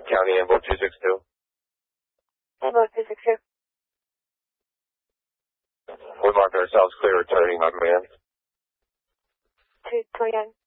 County Envelope 262. Envelope 262. We mark ourselves clear returning, my man. 229.